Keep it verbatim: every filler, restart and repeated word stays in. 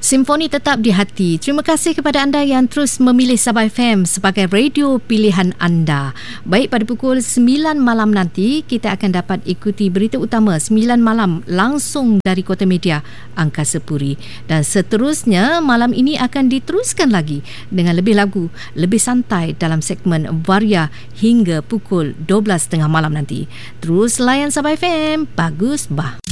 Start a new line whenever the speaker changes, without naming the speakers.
Simfoni tetap di hati. Terima kasih kepada anda yang terus memilih Sabah F M sebagai radio pilihan anda. Baik, pada pukul sembilan malam nanti kita akan dapat ikuti berita utama sembilan malam langsung dari Kota Media Angkasa Puri. Dan seterusnya malam ini akan diteruskan lagi dengan lebih lagu, lebih santai dalam segmen Varia hingga pukul dua belas tiga puluh malam nanti. Terus layan Sabah F M. Bagus bah.